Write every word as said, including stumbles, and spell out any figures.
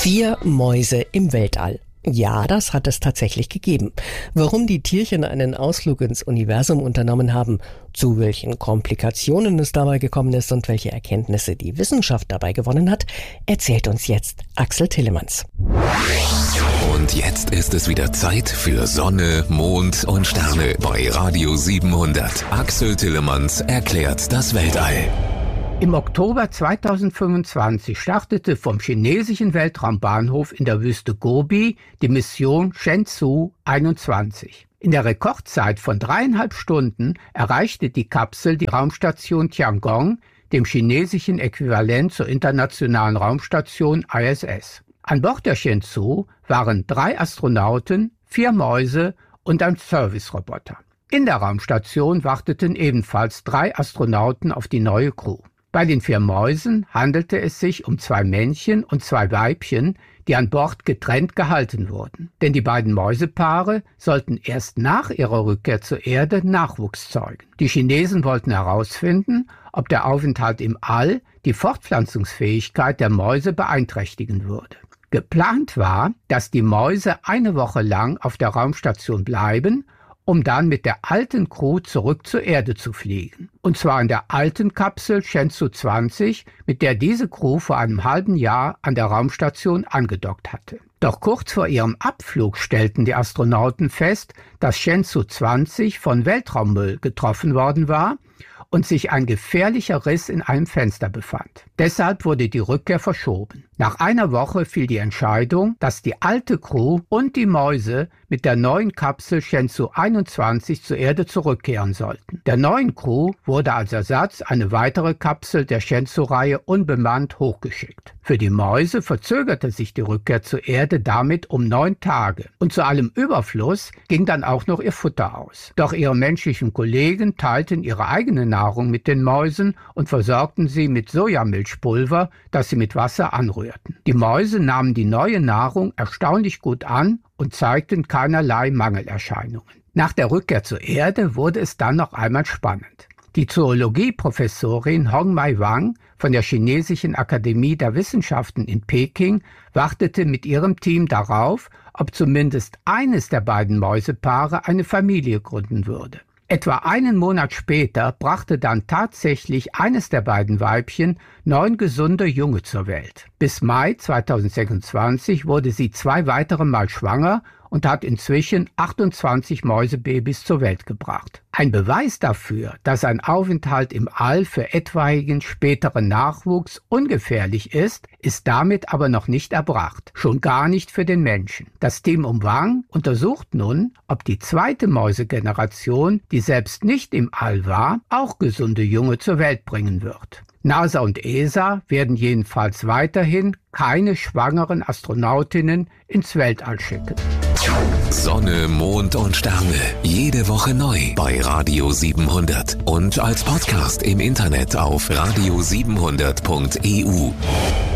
Vier Mäuse im Weltall. Ja, das hat es tatsächlich gegeben. Warum die Tierchen einen Ausflug ins Universum unternommen haben, zu welchen Komplikationen es dabei gekommen ist und welche Erkenntnisse die Wissenschaft dabei gewonnen hat, erzählt uns jetzt Axel Tillemanns. Und jetzt ist es wieder Zeit für Sonne, Mond und Sterne bei Radio siebenhundert. Axel Tillemanns erklärt das Weltall. Im Oktober zweitausendfünfundzwanzig startete vom chinesischen Weltraumbahnhof in der Wüste Gobi die Mission Shenzhou einundzwanzig. In der Rekordzeit von dreieinhalb Stunden erreichte die Kapsel die Raumstation Tiangong, dem chinesischen Äquivalent zur internationalen Raumstation I S S. An Bord der Shenzhou waren drei Astronauten, vier Mäuse und ein Serviceroboter. In der Raumstation warteten ebenfalls drei Astronauten auf die neue Crew. Bei den vier Mäusen handelte es sich um zwei Männchen und zwei Weibchen, die an Bord getrennt gehalten wurden. Denn die beiden Mäusepaare sollten erst nach ihrer Rückkehr zur Erde Nachwuchs zeugen. Die Chinesen wollten herausfinden, ob der Aufenthalt im All die Fortpflanzungsfähigkeit der Mäuse beeinträchtigen würde. Geplant war, dass die Mäuse eine Woche lang auf der Raumstation bleiben, um dann mit der alten Crew zurück zur Erde zu fliegen. Und zwar in der alten Kapsel Shenzhou zwanzig, mit der diese Crew vor einem halben Jahr an der Raumstation angedockt hatte. Doch kurz vor ihrem Abflug stellten die Astronauten fest, dass Shenzhou zwanzig von Weltraummüll getroffen worden war und sich ein gefährlicher Riss in einem Fenster befand. Deshalb wurde die Rückkehr verschoben. Nach einer Woche fiel die Entscheidung, dass die alte Crew und die Mäuse mit der neuen Kapsel Shenzhou einundzwanzig zur Erde zurückkehren sollten. Der neuen Crew wurde als Ersatz eine weitere Kapsel der Shenzhou-Reihe unbemannt hochgeschickt. Für die Mäuse verzögerte sich die Rückkehr zur Erde damit um neun Tage. Und zu allem Überfluss ging dann auch noch ihr Futter aus. Doch ihre menschlichen Kollegen teilten ihre eigene Nahrung mit den Mäusen und versorgten sie mit Sojamilchpulver, das sie mit Wasser anrührten. Die Mäuse nahmen die neue Nahrung erstaunlich gut an und zeigten keinerlei Mangelerscheinungen. Nach der Rückkehr zur Erde wurde es dann noch einmal spannend. Die Zoologie-Professorin Hongmei Wang von der Chinesischen Akademie der Wissenschaften in Peking wartete mit ihrem Team darauf, ob zumindest eines der beiden Mäusepaare eine Familie gründen würde. Etwa einen Monat später brachte dann tatsächlich eines der beiden Weibchen neun gesunde Junge zur Welt. Bis Mai zweitausendsechsundzwanzig wurde sie zwei weitere Mal schwanger und hat inzwischen achtundzwanzig Mäusebabys zur Welt gebracht. Ein Beweis dafür, dass ein Aufenthalt im All für etwaigen späteren Nachwuchs ungefährlich ist, ist damit aber noch nicht erbracht. Schon gar nicht für den Menschen. Das Team um Wang untersucht nun, ob die zweite Mäusegeneration, die selbst nicht im All war, auch gesunde Junge zur Welt bringen wird. NASA und E S A werden jedenfalls weiterhin keine schwangeren Astronautinnen ins Weltall schicken. Sonne, Mond und Sterne. Jede Woche neu bei Radio siebenhundert. Und als Podcast im Internet auf radio siebenhundert punkt e u.